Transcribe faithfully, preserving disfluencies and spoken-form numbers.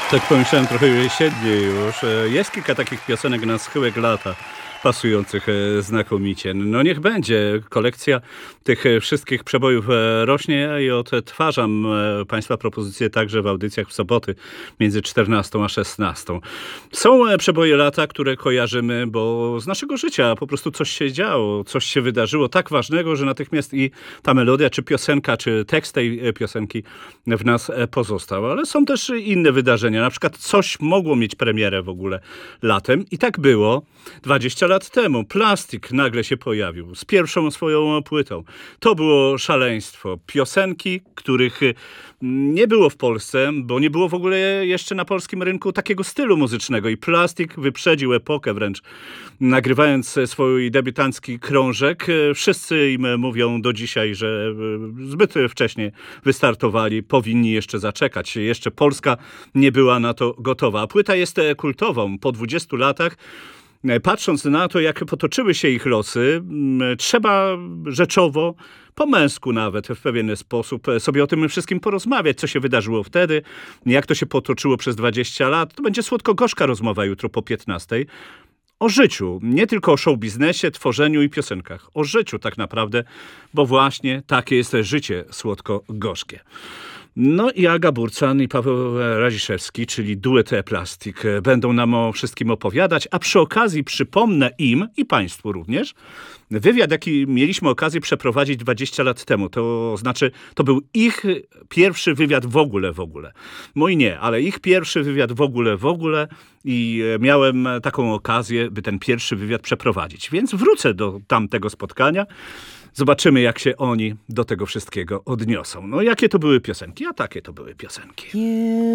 Tak pomyślałem trochę jesiennie już. Jest kilka takich piosenek na schyłek lata, pasujących znakomicie. No niech będzie. Kolekcja tych wszystkich przebojów rośnie i odtwarzam Państwa propozycje także w audycjach w soboty między czternastą a szesnastą. Są przeboje lata, które kojarzymy, bo z naszego życia po prostu coś się działo, coś się wydarzyło tak ważnego, że natychmiast i ta melodia, czy piosenka, czy tekst tej piosenki w nas pozostał. Ale są też inne wydarzenia. Na przykład coś mogło mieć premierę w ogóle latem i tak było dwadzieścia lat temu. Plastik nagle się pojawił z pierwszą swoją płytą. To było szaleństwo. Piosenki, których nie było w Polsce, bo nie było w ogóle jeszcze na polskim rynku takiego stylu muzycznego i Plastik wyprzedził epokę wręcz, nagrywając swój debiutancki krążek. Wszyscy im mówią do dzisiaj, że zbyt wcześnie wystartowali, powinni jeszcze zaczekać. Jeszcze Polska nie była na to gotowa. A płyta jest kultową. Po dwudziestu latach, patrząc na to, jak potoczyły się ich losy, trzeba rzeczowo, po męsku nawet w pewien sposób sobie o tym wszystkim porozmawiać, co się wydarzyło wtedy, jak to się potoczyło przez dwadzieścia lat. To będzie słodko-gorzka rozmowa jutro po piętnastej. O życiu, nie tylko o show-biznesie, tworzeniu i piosenkach. O życiu tak naprawdę, bo właśnie takie jest życie słodko-gorzkie. No i Aga Burcan i Paweł Radziszewski, czyli duet Plastik, będą nam o wszystkim opowiadać, a przy okazji przypomnę im i Państwu również wywiad, jaki mieliśmy okazję przeprowadzić dwadzieścia lat temu. To znaczy, to był ich pierwszy wywiad w ogóle, w ogóle. Mój nie, ale ich pierwszy wywiad w ogóle, w ogóle i miałem taką okazję, by ten pierwszy wywiad przeprowadzić. Więc wrócę do tamtego spotkania. Zobaczymy, jak się oni do tego wszystkiego odniosą. No, jakie to były piosenki? A takie to były piosenki.